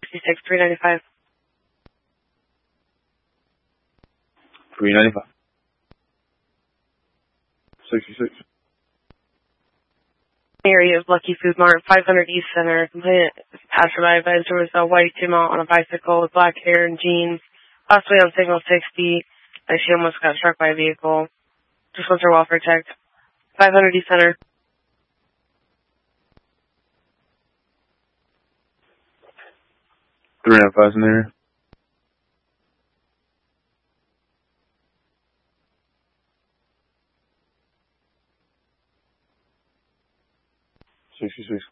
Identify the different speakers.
Speaker 1: 66, 395.
Speaker 2: 395. 66.
Speaker 1: Area of Lucky Food Mart, 500 East Center. Complainant passerby advised there was a white female on a bicycle with black hair and jeans, possibly on signal 60, and she almost got struck by a vehicle. Just wants her welfare checked. 500 East Center.
Speaker 2: 395 in there. 66.